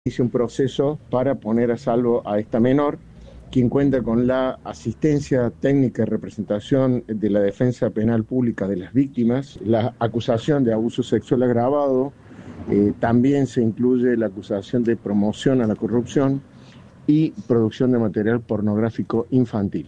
inicia un proceso para poner a salvo a esta menor, quien cuenta con la asistencia técnica y representación de la Defensa Penal Pública de las víctimas, la acusación de abuso sexual agravado, también se incluye la acusación de promoción a la corrupción y producción de material pornográfico infantil.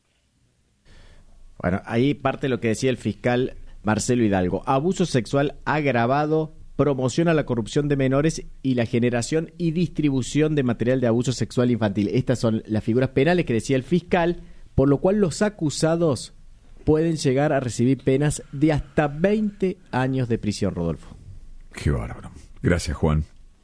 Bueno, ahí parte lo que decía el fiscal Marcelo Hidalgo. Abuso sexual agravado, promoción a la corrupción de menores y la generación y distribución de material de abuso sexual infantil. Estas son las figuras penales que decía el fiscal, por lo cual los acusados pueden llegar a recibir penas de hasta 20 años de prisión, Rodolfo. Qué bárbaro. Gracias, Juan.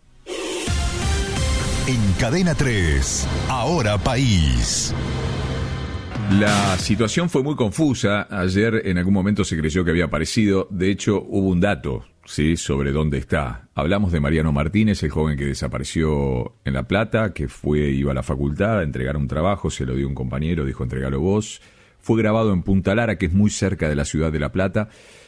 En Cadena 3, Ahora País. La situación fue muy confusa. Ayer en algún momento se creyó que había aparecido. De hecho, hubo un dato, ¿sí?, sobre dónde está. Hablamos de Mariano Martínez, el joven que desapareció en La Plata, que iba a la facultad a entregar un trabajo, se lo dio un compañero, dijo entregalo vos. Fue grabado en Punta Lara, que es muy cerca de la ciudad de La Plata,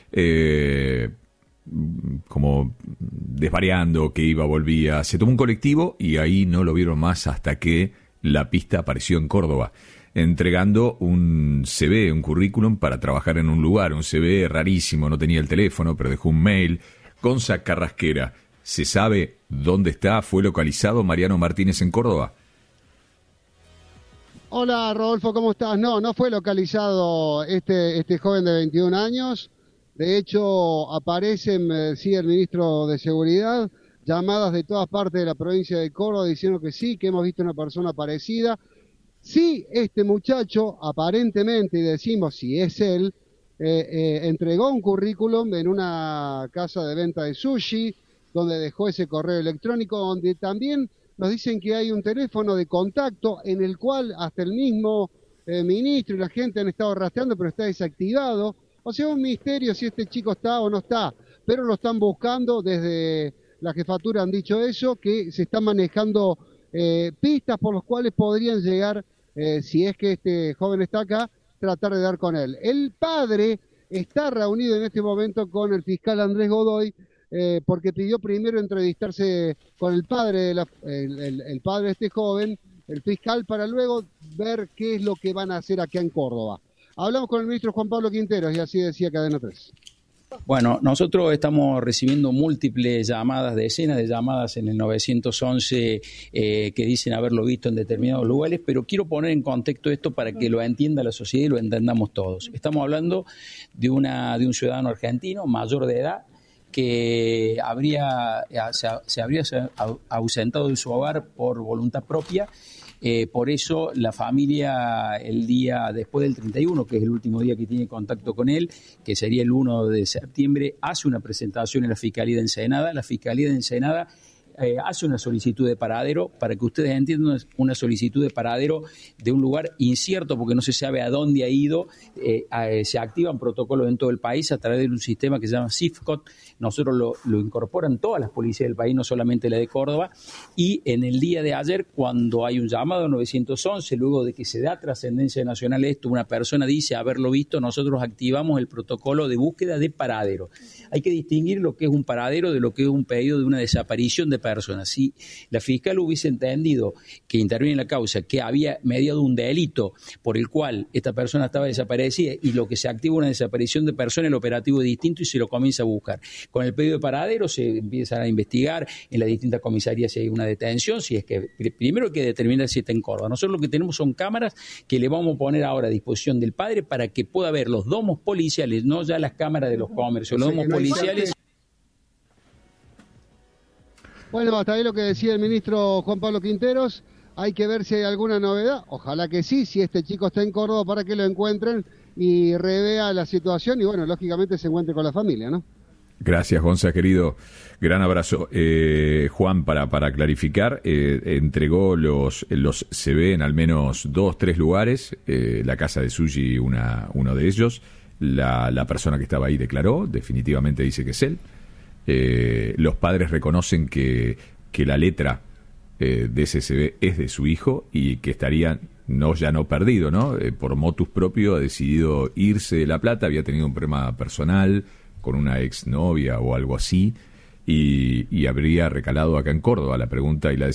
como desvariando, que iba, volvía. Se tomó un colectivo y ahí no lo vieron más hasta que la pista apareció en Córdoba, entregando un CV, un currículum para trabajar en un lugar, un CV rarísimo, no tenía el teléfono, pero dejó un mail. Gonza Carrasquera, ¿se sabe dónde está? ¿Fue localizado Mariano Martínez en Córdoba? Hola Rodolfo, ¿cómo estás? No fue localizado este joven de 21 años. De hecho, aparecen, me decía el ministro de Seguridad, llamadas de todas partes de la provincia de Córdoba diciendo que sí, que hemos visto una persona parecida. Sí, este muchacho, aparentemente, y decimos si es él, entregó un currículum en una casa de venta de sushi, donde dejó ese correo electrónico, donde también nos dicen que hay un teléfono de contacto en el cual hasta el mismo ministro y la gente han estado rastreando, pero está desactivado. O sea, un misterio si este chico está o no está, pero lo están buscando. Desde la jefatura han dicho eso, que se están manejando pistas por las cuales podrían llegar, si es que este joven está acá, tratar de dar con él. El padre está reunido en este momento con el fiscal Andrés Godoy, porque pidió primero entrevistarse con el padre el padre de este joven, el fiscal, para luego ver qué es lo que van a hacer acá en Córdoba. Hablamos con el ministro Juan Pablo Quinteros y así decía Cadena 3. Bueno, nosotros estamos recibiendo múltiples llamadas, decenas de llamadas en el 911 que dicen haberlo visto en determinados lugares, pero quiero poner en contexto esto para que lo entienda la sociedad y lo entendamos todos. Estamos hablando de un ciudadano argentino mayor de edad que se habría ausentado de su hogar por voluntad propia. Por eso la familia, el día después del 31, que es el último día que tiene contacto con él, que sería el 1 de septiembre, hace una presentación en la Fiscalía de Ensenada. La Fiscalía de Ensenada hace una solicitud de paradero. Para que ustedes entiendan, una solicitud de paradero de un lugar incierto porque no se sabe a dónde ha ido. Se activan protocolos en todo el país a través de un sistema que se llama SIFCOT. Nosotros lo incorporan todas las policías del país, no solamente la de Córdoba. Y en el día de ayer, cuando hay un llamado 911, luego de que se da trascendencia nacional esto, una persona dice haberlo visto, nosotros activamos el protocolo de búsqueda de paradero. Hay que distinguir lo que es un paradero de lo que es un pedido de una desaparición de personas. Si la fiscal hubiese entendido que interviene en la causa, que había mediado un delito por el cual esta persona estaba desaparecida y lo que se activa una desaparición de persona, el operativo es distinto y se lo comienza a buscar. Con el pedido de paradero se empiezan a investigar en las distintas comisarías si hay una detención, si es que primero hay que determinar si está en Córdoba. Nosotros lo que tenemos son cámaras que le vamos a poner ahora a disposición del padre para que pueda ver los domos policiales, no ya las cámaras de los comercios, los domos policiales. Bueno, hasta ahí lo que decía el ministro Juan Pablo Quinteros. Hay que ver si hay alguna novedad. Ojalá que sí, si este chico está en Córdoba, para que lo encuentren y revea la situación y, bueno, lógicamente se encuentre con la familia, ¿no? Gracias, Gonza, querido. Gran abrazo. Juan, para clarificar, entregó los CV en al menos 2-3 lugares. La casa de sushi, uno de ellos. La persona que estaba ahí declaró, definitivamente dice que es él. Los padres reconocen que la letra de ese CV es de su hijo y que estaría ya no perdido, ¿no? Por motus propio ha decidido irse de La Plata, había tenido un problema personal con una exnovia o algo así, y habría recalado acá en Córdoba. La pregunta y la